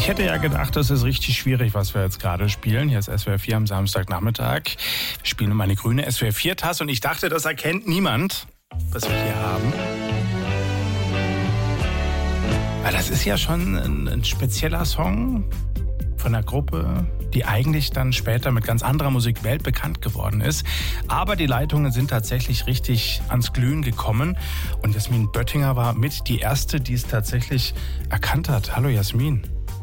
Ich hätte ja gedacht, das ist richtig schwierig, was wir jetzt gerade spielen. Hier ist SWR 4 am Samstagnachmittag. Wir spielen um eine grüne SWR 4-Tasse und ich dachte, das erkennt niemand, was wir hier haben. Weil das ist ja schon ein spezieller Song von einer Gruppe, die eigentlich dann später mit ganz anderer Musik weltbekannt geworden ist. Aber die Leitungen sind tatsächlich richtig ans Glühen gekommen. Und Jasmin Böttinger war mit die Erste, die es tatsächlich erkannt hat. Hallo Jasmin.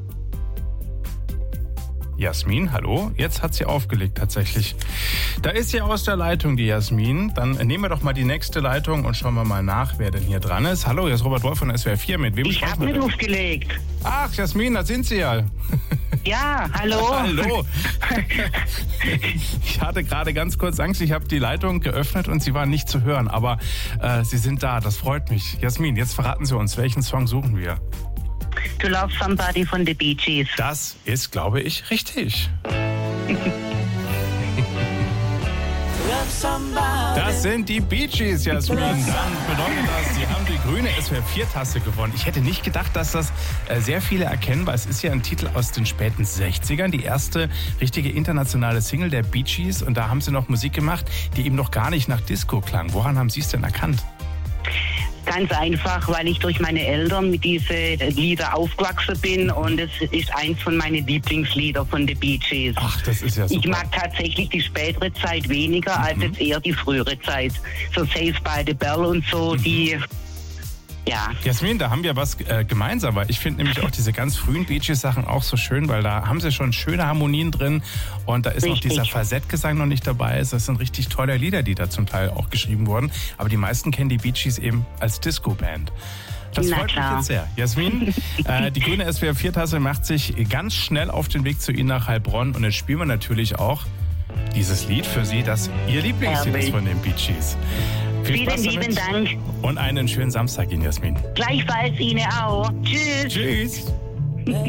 Jasmin, hallo? Jetzt hat sie aufgelegt tatsächlich. Da ist sie aus der Leitung, die Jasmin. Dann nehmen wir doch mal die nächste Leitung und schauen wir mal nach, wer denn hier dran ist. Hallo, hier ist Robert Wolf von SWR 4. Mit wem Ich habe nicht aufgelegt. Ach, Jasmin, da sind Sie ja. Ja, hallo. Hallo. Ich hatte gerade ganz kurz Angst, ich habe die Leitung geöffnet und Sie waren nicht zu hören. Aber Sie sind da, das freut mich. Jasmin, jetzt verraten Sie uns, welchen Song suchen wir? To Love Somebody von The Bee Gees. Das ist, glaube ich, richtig. Das sind die Bee Gees, Jasmin. Dann bedeutet das, Sie haben die grüne SWR 4-Tasse gewonnen. Ich hätte nicht gedacht, dass das sehr viele erkennen, weil es ist ja ein Titel aus den späten 60ern. Die erste richtige internationale Single der Bee Gees. Und da haben Sie noch Musik gemacht, die eben noch gar nicht nach Disco klang. Woran haben Sie es denn erkannt? Ganz einfach, weil ich durch meine Eltern mit diesen Liedern aufgewachsen bin und es ist eins von meinen Lieblingslieder von The Bee Gees. Ach, das ist ja super. Ich mag tatsächlich die spätere Zeit weniger als jetzt eher die frühere Zeit. So Saved by the Bell und so, die... Ja. Jasmin, da haben wir was gemeinsam, weil ich finde nämlich auch diese ganz frühen Bee Gees Sachen auch so schön, weil da haben sie schon schöne Harmonien drin und da ist noch dieser Falsettgesang noch nicht dabei. Das sind richtig tolle Lieder, die da zum Teil auch geschrieben wurden, aber die meisten kennen die Bee Gees eben als Disco-Band. Das freut mich jetzt sehr. Jasmin, die grüne SWR 4-Tasse macht sich ganz schnell auf den Weg zu Ihnen nach Heilbronn und jetzt spielen wir natürlich auch dieses Lied für Sie, das Ihr Lieblingslied ist von den Bee Gees. Vielen lieben Dank. Und einen schönen Samstag Ihnen, Jasmin. Gleichfalls Ihnen auch. Tschüss. Tschüss.